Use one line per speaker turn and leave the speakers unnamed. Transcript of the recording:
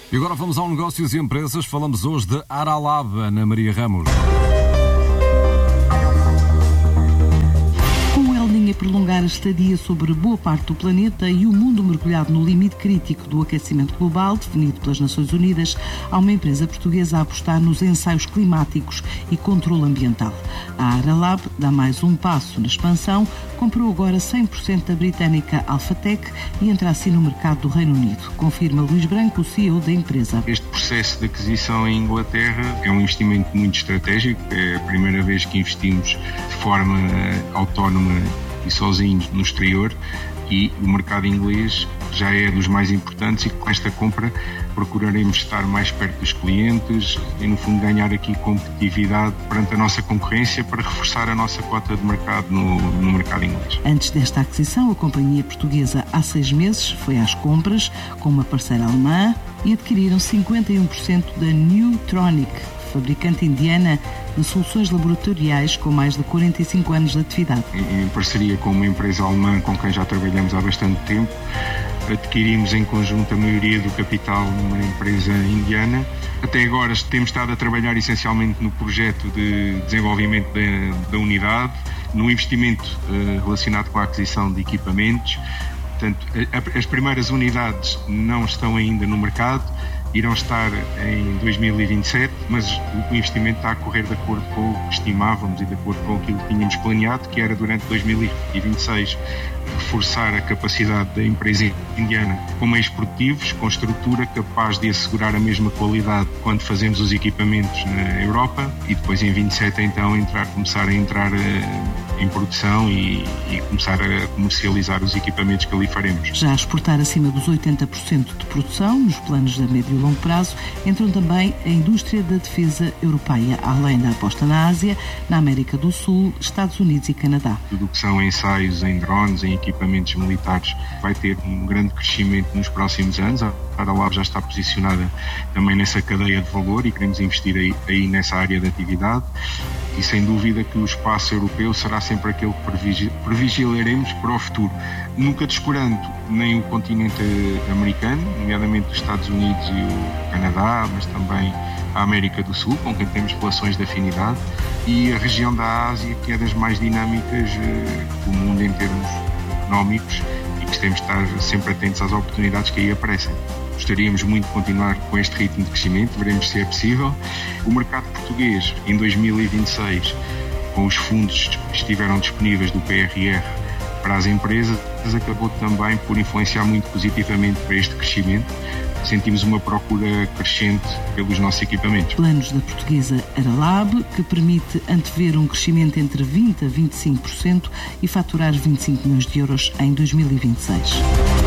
E agora vamos ao Negócios e Empresas. Falamos hoje de Aralab, Ana Maria Ramos.
A prolongar a estadia sobre boa parte do planeta e o mundo mergulhado no limite crítico do aquecimento global, definido pelas Nações Unidas, há uma empresa portuguesa a apostar nos ensaios climáticos e controle ambiental. A Aralab dá mais um passo na expansão, comprou agora 100% da britânica Alphatec e entra assim no mercado do Reino Unido, confirma Luís Branco, o CEO da empresa.
Este processo de aquisição em Inglaterra é um investimento muito estratégico, é a primeira vez que investimos de forma autónoma e sozinhos no exterior, e o mercado inglês já é dos mais importantes, e com esta compra procuraremos estar mais perto dos clientes e, no fundo, ganhar aqui competitividade perante a nossa concorrência para reforçar a nossa cota de mercado no mercado inglês.
Antes desta aquisição, a companhia portuguesa há 6 meses foi às compras com uma parceira alemã e adquiriram 51% da Newtronic, fabricante indiana de soluções laboratoriais com mais de 45 anos de atividade.
Em parceria com uma empresa alemã com quem já trabalhamos há bastante tempo, adquirimos em conjunto a maioria do capital numa empresa indiana. Até agora temos estado a trabalhar essencialmente no projeto de desenvolvimento da unidade, no investimento relacionado com a aquisição de equipamentos. Portanto, as primeiras unidades não estão ainda no mercado, irão estar em 2027, mas o investimento está a correr de acordo com o que estimávamos e de acordo com aquilo que tínhamos planeado, que era durante 2026 reforçar a capacidade da empresa indiana com meios produtivos, com estrutura capaz de assegurar a mesma qualidade quando fazemos os equipamentos na Europa, e depois em 27 então começar a entrar em produção e começar a comercializar os equipamentos que ali faremos.
Já a exportar acima dos 80% de produção, nos planos da médio e longo prazo, entram também a indústria da defesa europeia, além da aposta na Ásia, na América do Sul, Estados Unidos e Canadá.
Tudo o que são ensaios em drones, em equipamentos militares, vai ter um grande crescimento nos próximos anos. A Aralab já está posicionada também nessa cadeia de valor e queremos investir aí nessa área de atividade. E sem dúvida que o espaço europeu será sempre aquele que previgiaremos para o futuro, nunca descurando nem o continente americano, nomeadamente os Estados Unidos e o Canadá, mas também a América do Sul, com quem temos relações de afinidade, e a região da Ásia, que é das mais dinâmicas do mundo em termos económicos, e que temos de estar sempre atentos às oportunidades que aí aparecem. Gostaríamos muito de continuar com este ritmo de crescimento, veremos se é possível. O mercado português, em 2026, com os fundos que estiveram disponíveis do PRR para as empresas, acabou também por influenciar muito positivamente para este crescimento. Sentimos uma procura crescente pelos nossos equipamentos.
Planos da portuguesa Aralab, que permite antever um crescimento entre 20% a 25% e faturar 25 milhões de euros em 2026.